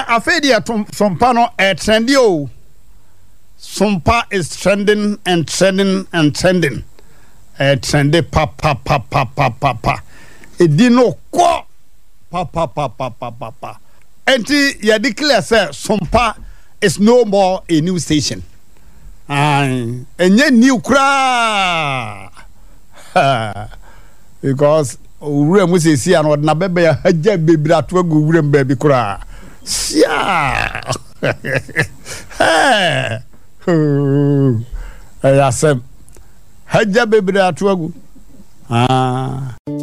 afedi sompa no trendy o. Sompa is trending and trending and trending. Trendy pa. Edi no kwa pa. Enti ya declare say Sompa is no more a new station. Enye new kra. Because ure mu sesi an na bebe ya haja bebira atwa go ure mbabi kra. Sia. Ayasem haja bebira atwa go.